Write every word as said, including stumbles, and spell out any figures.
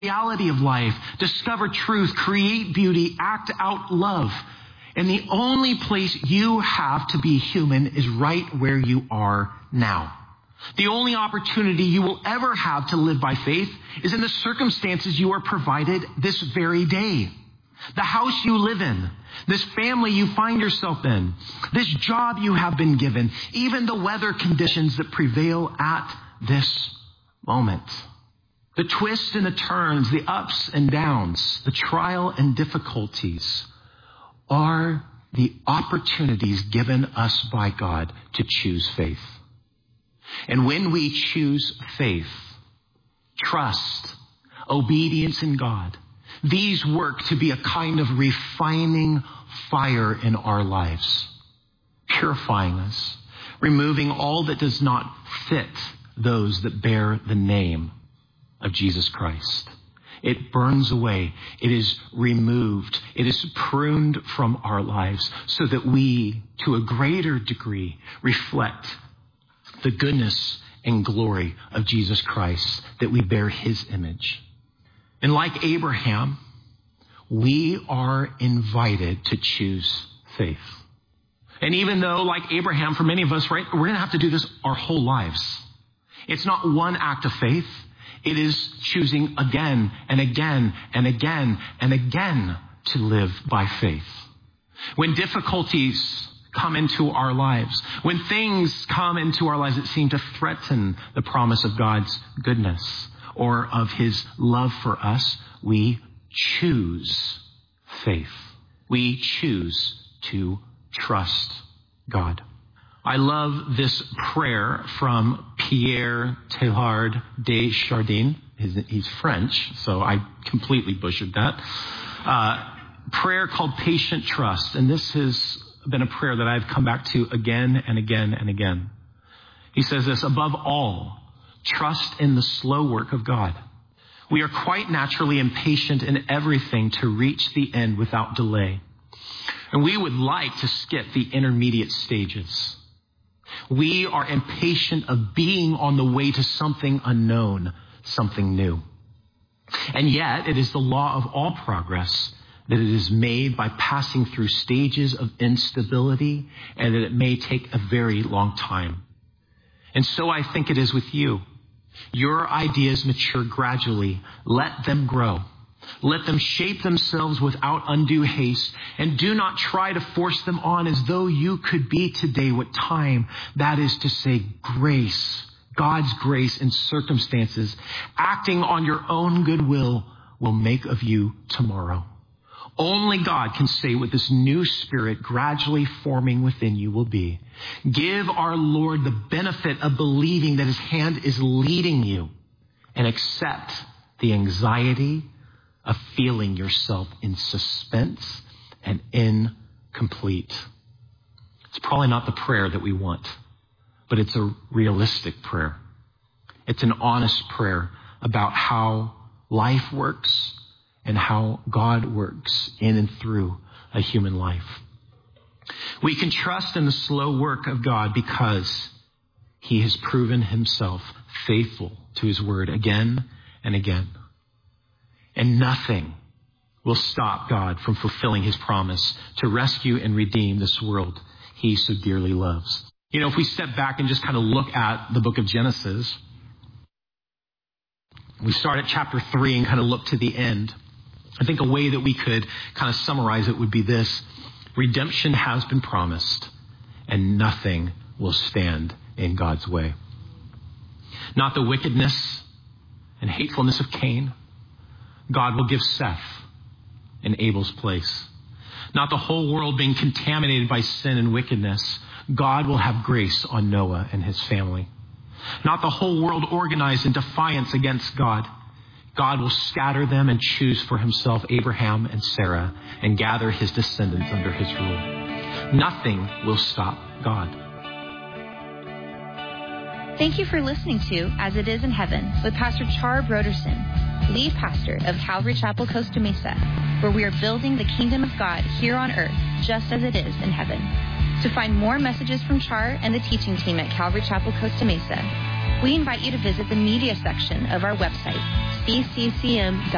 reality of life, discover truth, create beauty, act out love. And the only place you have to be human is right where you are now. The only opportunity you will ever have to live by faith is in the circumstances you are provided this very day. The house you live in, this family you find yourself in, this job you have been given, even the weather conditions that prevail at this moment. The twists and the turns, the ups and downs, the trial and difficulties are the opportunities given us by God to choose faith. And when we choose faith, trust, obedience in God, these work to be a kind of refining fire in our lives, purifying us, removing all that does not fit those that bear the name of Jesus Christ. It burns away. It is removed. It is pruned from our lives so that we, to a greater degree, reflect the goodness and glory of Jesus Christ, that we bear his image. And like Abraham, we are invited to choose faith. And even though, like Abraham, for many of us, right, we're going to have to do this our whole lives. It's not one act of faith. It is choosing again and again and again and again to live by faith. When difficulties come into our lives, when things come into our lives that seem to threaten the promise of God's goodness or of his love for us, we choose faith. We choose to trust God. I love this prayer from Pierre Teilhard de Chardin. He's French, so I completely butchered that. Uh, prayer called Patient Trust. And this has been a prayer that I've come back to again and again and again. He says this: above all, trust in the slow work of God. We are quite naturally impatient in everything to reach the end without delay. And we would like to skip the intermediate stages. We are impatient of being on the way to something unknown, something new. And yet, it is the law of all progress that it is made by passing through stages of instability, and that it may take a very long time. And so I think it is with you. Your ideas mature gradually. Let them grow. Let them shape themselves without undue haste, and do not try to force them on as though you could be today what time, that is to say, grace, God's grace in circumstances, acting on your own goodwill, will make of you tomorrow. Only God can say what this new spirit gradually forming within you will be. Give our Lord the benefit of believing that his hand is leading you, and accept the anxiety of feeling yourself in suspense and incomplete. It's probably not the prayer that we want, but it's a realistic prayer. It's an honest prayer about how life works and how God works in and through a human life. We can trust in the slow work of God because he has proven himself faithful to his word again and again. And nothing will stop God from fulfilling his promise to rescue and redeem this world he so dearly loves. You know, if we step back and just kind of look at the book of Genesis, we start at chapter three and kind of look to the end. I think a way that we could kind of summarize it would be this: redemption has been promised, and nothing will stand in God's way. Not the wickedness and hatefulness of Cain. God will give Seth in Abel's place. Not the whole world being contaminated by sin and wickedness. God will have grace on Noah and his family. Not the whole world organized in defiance against God. God will scatter them and choose for himself Abraham and Sarah and gather his descendants under his rule. Nothing will stop God. Thank you for listening to As It Is in Heaven with Pastor Char Broderson, lead pastor of Calvary Chapel, Costa Mesa, where we are building the kingdom of God here on earth just as it is in heaven. To find more messages from Char and the teaching team at Calvary Chapel, Costa Mesa, we invite you to visit the media section of our website, c c c m dot